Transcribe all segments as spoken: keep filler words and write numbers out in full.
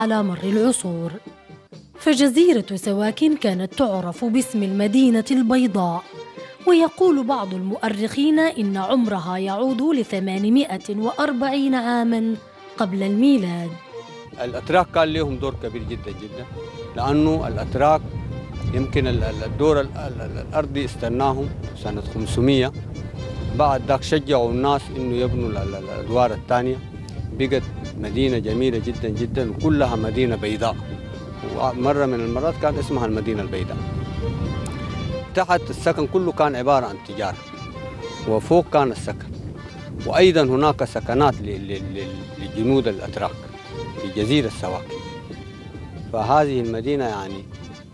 على مر العصور. فجزيرة سواكن كانت تعرف باسم المدينة البيضاء، ويقول بعض المؤرخين إن عمرها يعود لثمانمائة وأربعين عاماً قبل الميلاد. الأتراك كان لهم دور كبير جدا جدا، لأنه الأتراك يمكن الدور الأرضي استناهم سنة خمسمائة، بعد ذاك شجعوا الناس إنه يبنوا الأدوار الثانية، بقت مدينة جميلة جدا جدا وكلها مدينة بيضاء، ومرة من المرات كانت اسمها المدينة البيضاء. تحت السكن كله كان عبارة عن تجارة، وفوق كان السكن، وأيضا هناك سكنات لجنود الأتراك في جزيرة سواكن. فهذه المدينة يعني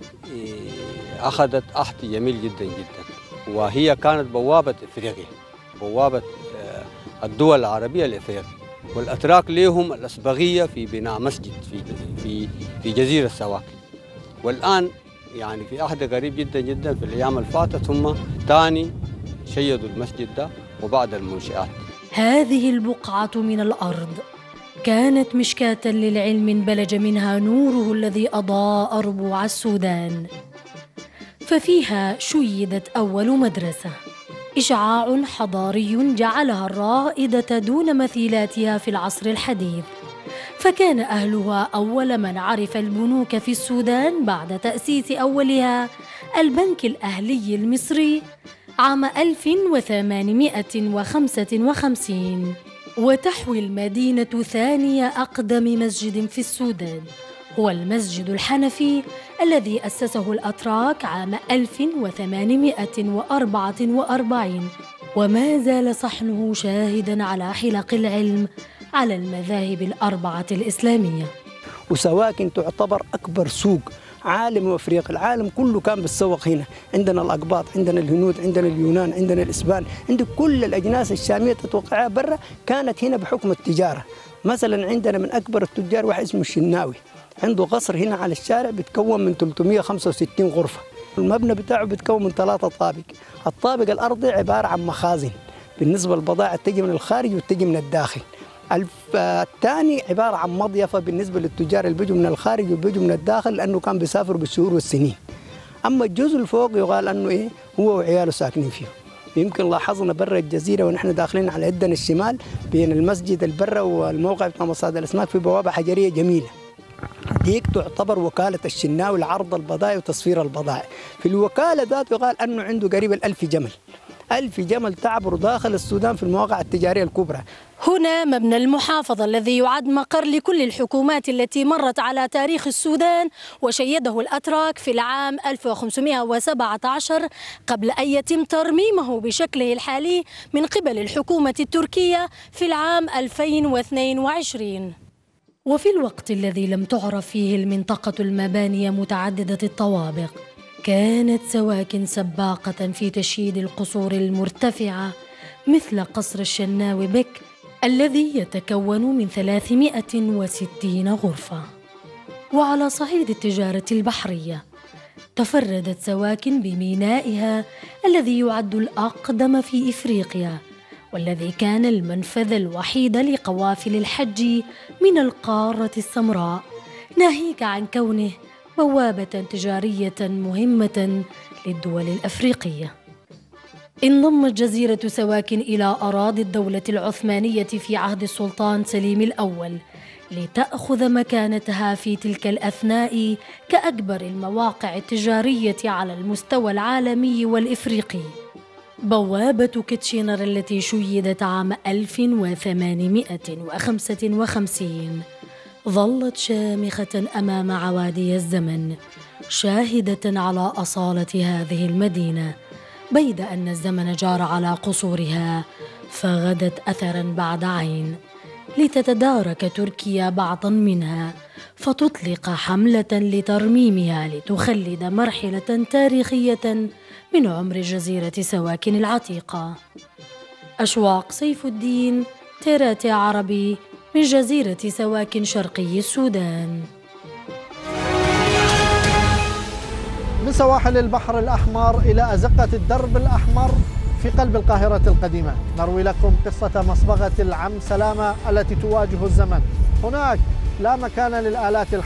أخذت عهد جميل جدا جدا، وهي كانت بوابة إفريقيا، بوابة الدول العربية لإفريقيا. والأتراك لهم الأسبغية في بناء مسجد في في في جزيرة سواكن، والآن يعني في عهد قريب جدا جدا في الأيام الفاتت هم ثاني شيدوا المسجد ده وبعد المنشآت. هذه البقعة من الأرض كانت مشكاة للعلم بلج منها نوره الذي أضاء ربوع السودان، ففيها شيدت أول مدرسة، إشعاع حضاري جعلها الرائدة دون مثيلاتها في العصر الحديث. فكان أهلها أول من عرف البنوك في السودان بعد تأسيس أولها البنك الأهلي المصري عام ألف وثمانمائة وخمسة وخمسين. وتحوي المدينة ثاني أقدم مسجد في السودان، هو المسجد الحنفي الذي أسسه الأتراك عام ألف وثمانمائة وأربعة وأربعين، وما زال صحنه شاهداً على حلق العلم على المذاهب الأربعة الإسلامية. وسواكن تعتبر أكبر سوق عالمي وافريقي، العالم كله كان بيتسوق هنا. عندنا الأقباط، عندنا الهنود، عندنا اليونان، عندنا الإسبان، عندك كل الأجناس الشامية تتوقعها برا كانت هنا بحكم التجارة. مثلا عندنا من أكبر التجار واحد اسمه الشناوي، عنده قصر هنا على الشارع بيتكون من ثلاثمائة وخمسة وستين غرفة، المبنى بتاعه بيتكون من ثلاثة طابق. الطابق الأرضي عبارة عن مخازن بالنسبة للبضائع تجي من الخارج وتجي من الداخل. الثاني عبارة عن مضيفة بالنسبة للتجار اللي بيجوا من الخارج وبيجوا من الداخل، لأنه كان بيسافروا بالشهور والسنين. أما الجزء الفوق يقال أنه إيه هو وعياله ساكنين فيه. يمكن لاحظنا برا الجزيرة ونحن داخلين على يدنا الشمال بين المسجد البرة والموقع بتاع مصادر الأسماك في بوابة حجرية جميلة، ديك تعتبر وكالة الشناوي لعرض البضائع وتصفير البضائع. في الوكالة ذات يقال أنه عنده قريب الألف جمل، ألف جمل تعبر داخل السودان في المواقع التجارية الكبرى. هنا مبنى المحافظة الذي يعد مقر لكل الحكومات التي مرت على تاريخ السودان، وشيده الأتراك في العام ألف وخمسمائة وسبعة عشر قبل أن يتم ترميمه بشكله الحالي من قبل الحكومة التركية في العام ألفين واثنين وعشرين. وفي الوقت الذي لم تعرف فيه المنطقة المباني متعددة الطوابق، كانت سواكن سباقة في تشييد القصور المرتفعة مثل قصر الشناوي بك الذي يتكون من ثلاثمائة وستين غرفة. وعلى صعيد التجارة البحرية تفردت سواكن بمينائها الذي يعد الأقدم في إفريقيا، والذي كان المنفذ الوحيد لقوافل الحج من القارة السمراء، ناهيك عن كونه بوابة تجارية مهمة للدول الأفريقية. انضمت جزيرة سواكن إلى أراضي الدولة العثمانية في عهد السلطان سليم الأول، لتأخذ مكانتها في تلك الأثناء كأكبر المواقع التجارية على المستوى العالمي والإفريقي. بوابة كيتشينر التي شيدت عام ألف وثمانمائة وخمسة وخمسين ظلت شامخة أمام عوادي الزمن، شاهدة على أصالة هذه المدينة، بيد أن الزمن جار على قصورها فغدت أثراً بعد عين، لتتدارك تركيا بعضاً منها فتطلق حملة لترميمها لتخلد مرحلة تاريخية من عمر جزيرة سواكن العتيقة. أشواق سيف الدين، تيراتي عربي، من جزيرة سواكن شرقي السودان. من سواحل البحر الأحمر إلى أزقة الدرب الأحمر في قلب القاهرة القديمة، نروي لكم قصة مصبغة العم سلامة التي تواجه الزمن. هناك لا مكان للآلات